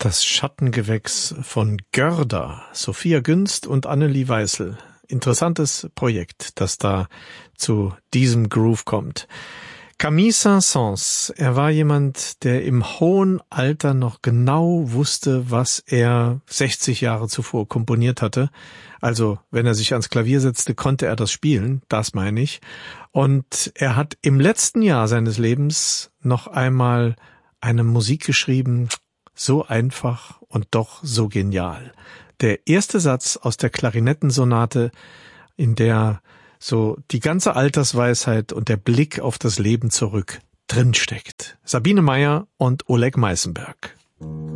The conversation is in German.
Das Schattengewächs von Görda, Sophia Günst und Annelie Weißel. Interessantes Projekt, das da zu diesem Groove kommt. Camille Saint-Saëns, er war jemand, der im hohen Alter noch genau wusste, was er 60 Jahre zuvor komponiert hatte. Also, wenn er sich ans Klavier setzte, konnte er das spielen, das meine ich. Und er hat im letzten Jahr seines Lebens noch einmal eine Musik geschrieben, so einfach und doch so genial. Der erste Satz aus der Klarinettensonate, in der so die ganze Altersweisheit und der Blick auf das Leben zurück drinsteckt. Sabine Meyer und Oleg Meisenberg.